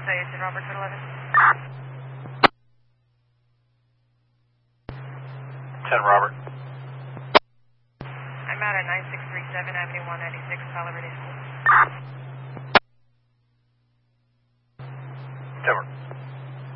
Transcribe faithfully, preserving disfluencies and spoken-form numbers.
say it's in Robert Foot eleven. ten Robert. I'm out at nine six three seven Avenue one ninety-six, Palo Verde School.